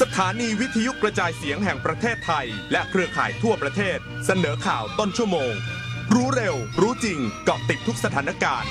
สถานีวิทยุกระจายเสียงแห่งประเทศไทยและเครือข่ายทั่วประเทศเสนอข่าวต้นชั่วโมงรู้เร็วรู้จริงเกาะติดทุกสถานการณ์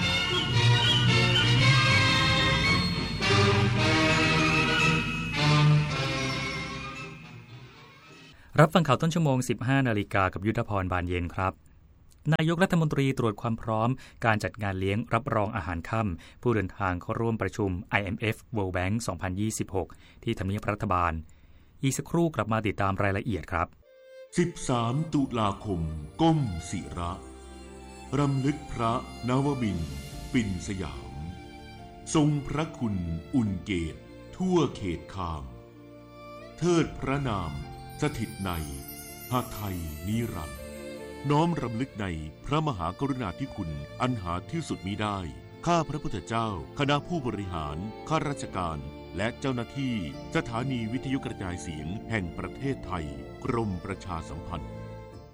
รับฟังข่าวต้นชั่วโมง 15 นาฬิกากับยุทธพรบานเย็นครับนายกรัฐมนตรีตรวจความพร้อมการจัดงานเลี้ยงรับรองอาหารค่ำผู้เดินทางเข้าร่วมประชุม IMF World Bank 2026 ที่ทำเนียบรัฐบาลอีกสักครู่กลับมาติดตามรายละเอียดครับ 13 ตุลาคมก้มศิระรำลึกพระนวมินทร์ปิ่นสยามทรงพระคุณอุ่นเกตทั่วเขตข้ามเทิดพระนามสถิตในหไทยนิรันดร์น้อมรำลึกในพระมหากรุณาธิคุณอันหาที่สุดมิได้ข้าพระพุทธเจ้าคณะผู้บริหารข้าราชการและเจ้าหน้าที่สถานีวิทยุกระจายเสียงแห่งประเทศไทยกรมประชาสัมพันธ์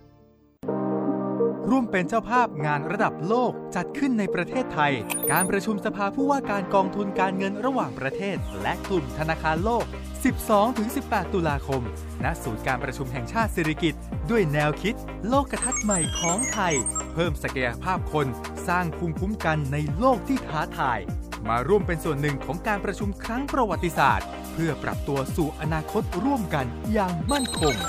ร่วมเป็นเจ้าภาพงานระดับโลกจัดขึ้นในประเทศไทยการประชุมสภาผู้ว่าการกองทุนการเงินระหว่างประเทศและกลุ่มธนาคารโลก 12-18 ตุลาคมณศูนย์การประชุมแห่งชาติสิริกิติ์ด้วยแนวคิดโลกทัศน์ใหม่ของไทยเพิ่มศักยภาพคนสร้างภูมิคุ้มกันในโลกที่ท้าทายมาร่วมเป็นส่วนหนึ่งของการประชุมครั้งประวัติศาสตร์เพื่อปรับตัวสู่อนาคตร่วมกันอย่างมั่นคง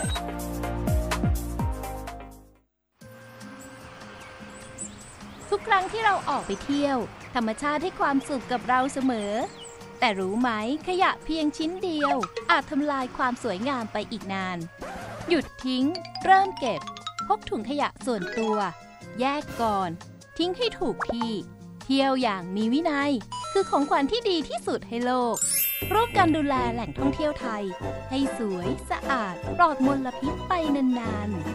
ทุกครั้งที่เราออกไปเที่ยวธรรมชาติให้ความสุขกับเราเสมอแต่รู้ไหมขยะเพียงชิ้นเดียวอาจทำลายความสวยงามไปอีกนานหยุดทิ้งเริ่มเก็บพกถุงขยะส่วนตัวแยกก่อนทิ้งให้ถูกที่เที่ยวอย่างมีวินัยคือของขวัญที่ดีที่สุดให้โลกร่วมกันดูแลแหล่งท่องเที่ยวไทยให้สวยสะอาดปลอดมลพิษไปนานๆ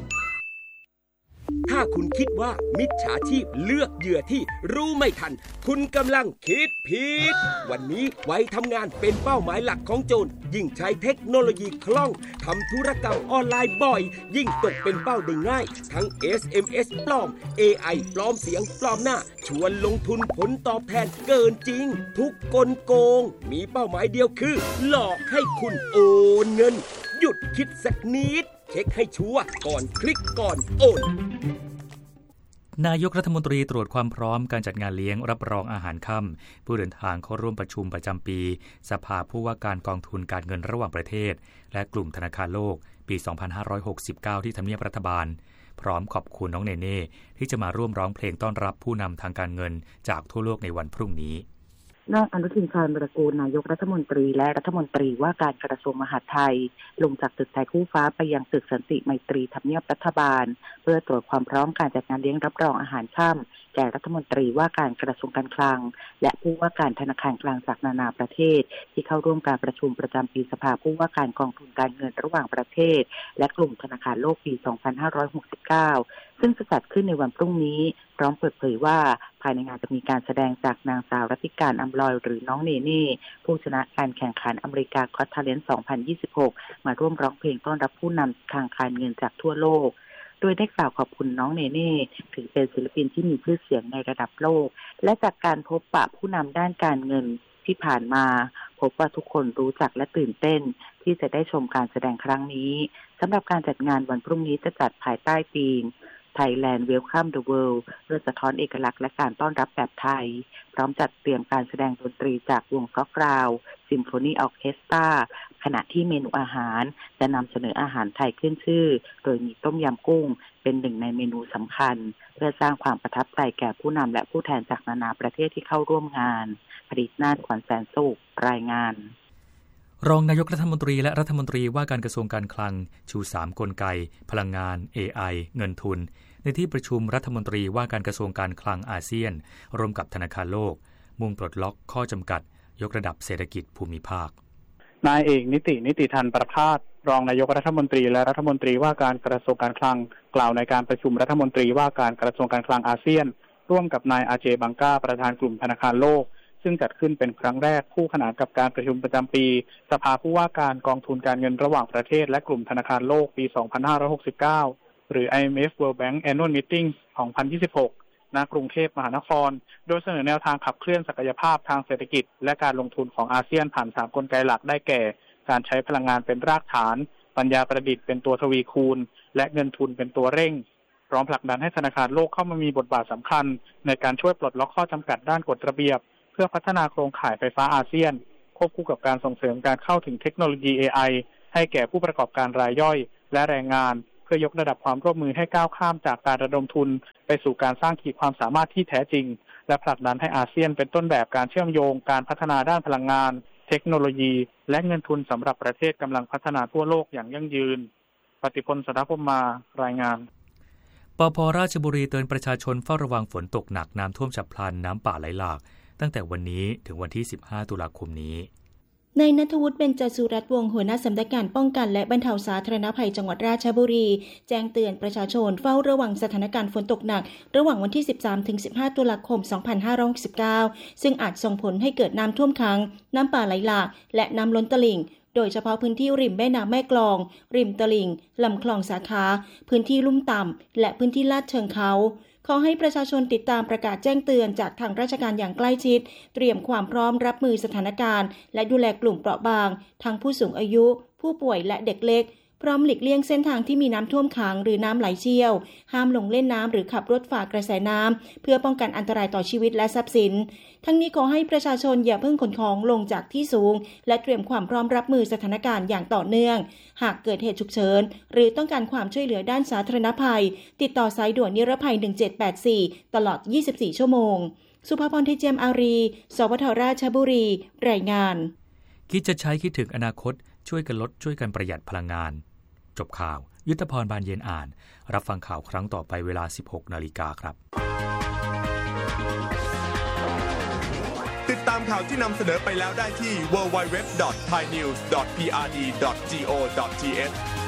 ถ้าคุณคิดว่ามิจฉาชีพเลือกเหยื่อที่รู้ไม่ทันคุณกำลังคิดผิดวันนี้ไว้ทำงานเป็นเป้าหมายหลักของโจรยิ่งใช้เทคโนโลยีคล่องทำธุรกรรมออนไลน์บ่อยยิ่งตกเป็นเป้าได้ง่ายทั้ง SMS ปลอม AI ปลอมเสียงปลอมหน้าชวนลงทุนผลตอบแทนเกินจริงทุกกลโกงมีเป้าหมายเดียวคือหลอกให้คุณโอนเงินหยุดคิดสักนิดเช็คให้ชัวร์ก่อนคลิกก่อนโอนนายกรัฐมนตรีตรวจความพร้อมการจัดงานเลี้ยงรับรองอาหารค่ำผู้เดินทางเข้าร่วมประชุมประจำปีสภาผู้ว่าการกองทุนการเงินระหว่างประเทศและกลุ่มธนาคารโลกปี 2569 ที่ทำเนียบรัฐบาลพร้อมขอบคุณน้องเนเน่ที่จะมาร่วมร้องเพลงต้อนรับผู้นำทางการเงินจากทั่วโลกในวันพรุ่งนี้นายอนุทินชาญวิรากูลนายกรัฐมนตรีและรัฐมนตรีว่าการกระทรวงมหาดไทยลงจากตึกไทยคู่ฟ้าไปยังตึกสันติไมตรีทำเนียบรัฐบาลเพื่อตรวจความพร้อมการจัดงานเลี้ยงรับรองอาหารค่ำแก่รัฐมนตรีว่าการกระทรวงการคลังและผู้ว่าการธนาคารกลางจากนานาประเทศที่เข้าร่วมการประชุมประจำปีสภาผู้ว่าการกองทุนการเงินระหว่างประเทศและกลุ่มธนาคารโลกปี 2569 ซึ่งจะจัดขึ้นในวันพรุ่งนี้พร้อมเปิดเผยว่าภายในงานจะมีการแสดงจากนางสาวรัติการอำลอยหรือน้องเนเน่ผู้ชนะการแข่งขันอเมริกาก็อต Talent 2026 มาร่วมร้องเพลงต้อนรับผู้นำทางการเงินจากทั่วโลกโดยได้กล่าวขอบคุณน้องเนเน่ถือเป็นศิลปินที่มีชื่อเสียงในระดับโลกและจากการพบปะผู้นำด้านการเงินที่ผ่านมาพบว่าทุกคนรู้จักและตื่นเต้นที่จะได้ชมการแสดงครั้งนี้สำหรับการจัดงานวันพรุ่งนี้จะจัดภายใต้ธีมThailand Welcome the World เพื่อสะท้อนเอกลักษณ์และการต้อนรับแบบไทยพร้อมจัดเตรียมการแสดงดนตรีจากวงซ็อกกราวซิมโฟนีออร์เคสตราขณะที่เมนูอาหารจะนำเสนออาหารไทยขึ้นชื่อโดยมีต้มยำกุ้งเป็นหนึ่งในเมนูสำคัญเพื่อสร้างความประทับใจแก่ผู้นำและผู้แทนจากนานาประเทศที่เข้าร่วมงานผลิตนาฏขวัญแสนสุขรายงานรองนายกรัฐมนตรีและรัฐมนตรีว่าการกระทรวงการคลังชู3กลไกพลังงาน AI เงินทุนในที่ประชุมรัฐมนตรีว่าการกระทรวงการคลังอาเซียนร่วมกับธนาคารโลกมุ่งปลดล็อกข้อจำกัดยกระดับเศรษฐกิจภูมิภาคนายเอกนิติธันประภาสรองนายกรัฐมนตรีและรัฐมนตรีว่าการกระทรวงการคลังกล่าวในการประชุมรัฐมนตรีว่าการกระทรวงการคลังอาเซียนร่วมกับนายอาเจบังกาประธานกลุ่มธนาคารโลกซึ่งจัดขึ้นเป็นครั้งแรกคู่ขนานกับการประชุมประจำปีสภาผู้ว่าการกองทุนการเงินระหว่างประเทศและกลุ่มธนาคารโลกปี 2569 หรือ IMF World Bank Annual Meeting 2026 ณ กรุงเทพมหานครโดยเสนอแนวทางขับเคลื่อนศักยภาพทางเศรษฐกิจและการลงทุนของอาเซียนผ่าน3กลไกหลักได้แก่การใช้พลังงานเป็นรากฐานปัญญาประดิษฐ์เป็นตัวทวีคูณและเงินทุนเป็นตัวเร่งพร้อมผลักดันให้ธนาคารโลกเข้ามามีบทบาทสำคัญในการช่วยปลดล็อกข้อจำกัดด้านกฎระเบียบเพื่อพัฒนาโครงข่ายไฟฟ้าอาเซียนควบคู่กับการส่งเสริมการเข้าถึงเทคโนโลยี AI ให้แก่ผู้ประกอบการรายย่อยและแรงงานเพื่อยกระดับความร่วมมือให้ก้าวข้ามจากการระดมทุนไปสู่การสร้างขีดความสามารถที่แท้จริงและผลักดันให้อาเซียนเป็นต้นแบบการเชื่อมโยงการพัฒนาด้านพลังงานเทคโนโลยีและเงินทุนสำหรับประเทศกำลังพัฒนาทั่วโลกอย่างยั่งยืนปฏิพล สัทธพรหมารายงานปภ.ราชบุรีเตือนประชาชนเฝ้าระวังฝนตกหนักน้ำท่วมฉับพลันน้ำป่าไหลหลากตั้งแต่วันนี้ถึงวันที่15ตุลาคมนี้นายณัฐวุฒิ เบญจสุรัตน์วงศ์หัวหน้าสำนักงานป้องกันและบรรเทาสาธารณภัยจังหวัดราชบุรีแจ้งเตือนประชาชนเฝ้าระวังสถานการณ์ฝนตกหนักระหว่างวันที่ 13-15 ตุลาคม 2569 ซึ่งอาจส่งผลให้เกิดน้ำท่วมขังน้ำป่าไหลหลากและน้ำล้นตลิ่งโดยเฉพาะพื้นที่ริมแม่น้ำแม่กลองริมตลิ่งลำคลองสาขาพื้นที่ลุ่มต่ำและพื้นที่ลาดเชิงเขาขอให้ประชาชนติดตามประกาศแจ้งเตือนจากทางราชการอย่างใกล้ชิดเตรียมความพร้อมรับมือสถานการณ์และดูแลกลุ่มเปราะบางทั้งผู้สูงอายุผู้ป่วยและเด็กเล็กพร้อมหลีกเลี่ยงเส้นทางที่มีน้ำท่วมขังหรือน้ำไหลเชี่ยวห้ามลงเล่นน้ำหรือขับรถฝ่ากระแสน้ำเพื่อป้องกันอันตรายต่อชีวิตและทรัพย์สินทั้งนี้ขอให้ประชาชนอย่าเพิ่งขนของลงจากที่สูงและเตรียมความพร้อมรับมือสถานการณ์อย่างต่อเนื่องหากเกิดเหตุฉุกเฉินหรือต้องการความช่วยเหลือด้านสาธารณภัยติดต่อสายด่วนนิรภัย1784ตลอด24ชั่วโมงสุภาพร เทเจียมอารีสวทราชบุรีรายงานคิดจะใช้คิดถึงอนาคตช่วยกันลดช่วยกันประหยัดพลังงานจบข่าวยุทธพร บานเย็นอ่านรับฟังข่าวครั้งต่อไปเวลา 16 นาฬิกาครับติดตามข่าวที่นำเสนอไปแล้วได้ที่ www.thainews.prd.go.th